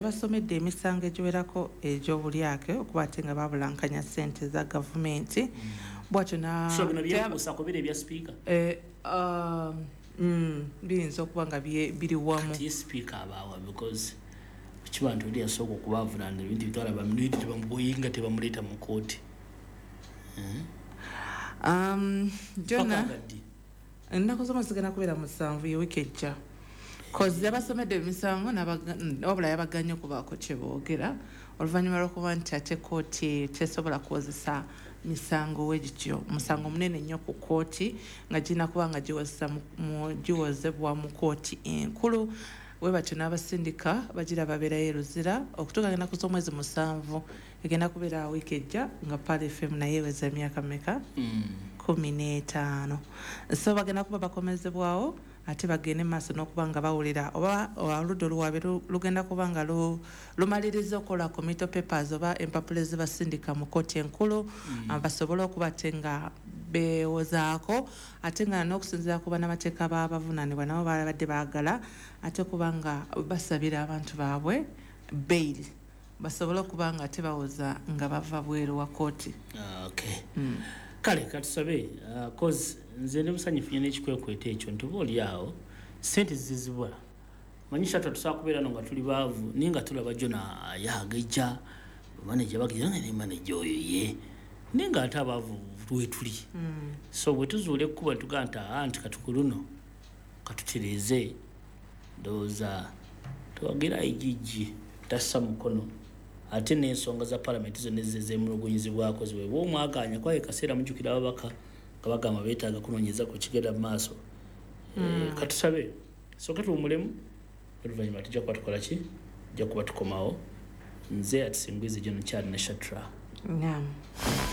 basomedde emisango egiwerako egy'obulyake okuba ate nga babulankanya ssente za gavumenti bwatyo biyinza okuba nga biri wamu kibantu oli yasooka okubavunaanira ebintu bitwala bamuleti tebamubuyinga tebamuleeta mu kooti jona ennaku z'omu zigenda kubeera 7 yewiiki ejja kozi yabasomedde emisango wabula yabaganye okubaako kye boogera oluvannyuma lw'okuba nti ate kooti tesobola kuwozesa misango wegityo musango munene nnyo ku kooti nga girina kuba nga giwozebwa mu kooti enkulu we batyo n'abasindika bagira babeerayo eruzira okutuuka ennaku z'omwezi 7 egenda kubeera wiiki ejja nga Pal FM naye eweza emyaka mmeka 15 so bagenda kuba bakomezebwawo ate bagende maaso n'okuba nga bawulira oba oludda oluwaabe lugenda kuba nga lumaliriza okukola committal papers oba empapula ezibasindika mu kooti enkulu basobole okuba ate nga bewozaako ate nga n'okusinziira ku bannamateeka b'abavunaanibwa nabo babadde baagala ate okuba nga basabira abantu baabwe bail basobole okuba nga tebawoza nga bava bweru wa kooti. Kale katusabe cause nze ndi musanyufu n'ekikwekweto ekyo nti oba awo ssente zizibula manyisha tusobola kubeera nga tuli baavu naye nga tulaba jona yagejja manager bagira ne manager oyo ye naye nga ate abaavu lwetuli so bwe tuzuule ekkuba tuganta anti katukuluno katutereeze ndowooza tuwagira igigi tassa mukono ate n'ensonga za palamenti zonna ezemulugunyizibwako ziweebwa omwaganya kwaye kaseera mujjukira ababaka nga bagamba beetaaga kunoonyeza ku kigenda mu maaso katusabe soke tuwumulemu oluvannyuma tujja kuba tukola ki tujja kuba tukomawo nze ati Singwizi John Chad ne Shatra.